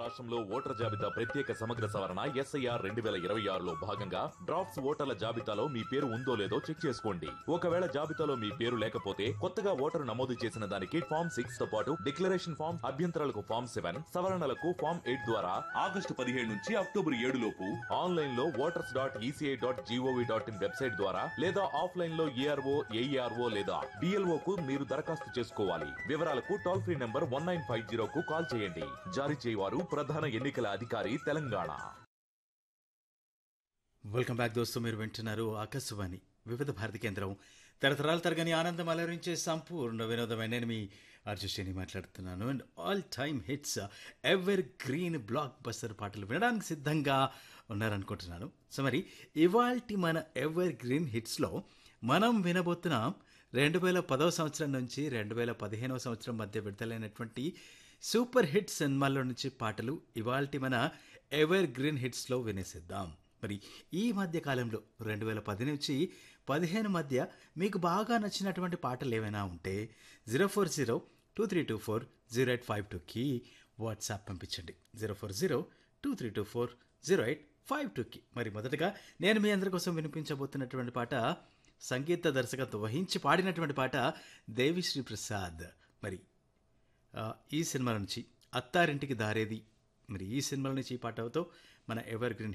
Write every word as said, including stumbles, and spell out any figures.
రాష్ట్రంలో ఓటర్ జాబితా ప్రత్యేక సమగ్ర సవరణ ఎస్ఐఆర్ రెండు వేల ఇరవై ఆరులో భాగంగా డ్రాఫ్ట్స్ ఓటర్ల జాబితాలో మీ పేరు ఉందో లేదో చెక్ చేసుకోండి. ఒకవేళ జాబితాలో మీ పేరు లేకపోతే కొత్తగా ఓటరు నమోదు చేసిన దానికి ఫామ్ సిక్స్ తో పాటు డిక్లరేషన్ ఫామ్, అభ్యంతరాలకు ఫామ్ సెవెన్, సవరణలకు ఫామ్ ఎయిట్ ద్వారా ఆగస్టు పదిహేడు నుంచి అక్టోబర్ ఏడు లోపు ఆన్లైన్ లో voters dot ECI dot GOV dot in website ద్వారా లేదా ఆఫ్లైన్ లో ఏఆర్ఓ ఏఈఆర్ఓ లేదా బిఎల్ఓ కు మీరు దరఖాస్తు చేసుకోవాలి. వివరాలకు toll free number one nine five zero కు కాల్ చేయండి. జారీ చేయవారు ప్రధాన ఎన్నికల అధికారి తెలంగాణ. వెల్కమ్ బ్యాక్ దోస్తు. మీరు వింటున్నారు ఆకాశవాణి వివిధ భారతి కేంద్రం. తరతరాలు తరగని ఆనందం అలరించే సంపూర్ణ వినోదమైన నేను మీ అర్జుషిని మాట్లాడుతున్నాను. And all time hits, ever green block buster పాటలు వినడానికి సిద్ధంగా ఉన్నారనుకుంటున్నాను. సో మరి ఇవాల్టి మన ఎవర్ గ్రీన్ హిట్స్లో మనం వినబోతున్నాం రెండు వేల పదవ సంవత్సరం నుంచి రెండు వేల పదిహేనవ సంవత్సరం మధ్య విడుదలైనటువంటి సూపర్ హిట్ సినిమాల్లో నుంచి పాటలు ఇవాల్టి మన ఎవర్ గ్రీన్ హిట్స్లో వినేసిద్దాం. మరి ఈ మధ్య కాలంలో రెండు వేల పది నుంచి పదిహేను మధ్య మీకు బాగా నచ్చినటువంటి పాటలు ఏమైనా ఉంటే zero four zero two three two four zero eight five టూకి వాట్సాప్ పంపించండి. Zero four zero two three two four zero eight five టూకి. మరి మొదటగా నేను మీ అందరి కోసం వినిపించబోతున్నటువంటి పాట సంగీత దర్శకత్వం వహించి పాడినటువంటి పాట దేవిశ్రీ ప్రసాద్. మరి ఈ సినిమా నుంచి అత్తారింటికి దారేది. మరి ఈ సినిమా నుంచి ఈ పాటతో మన ఎవర్ గ్రీన్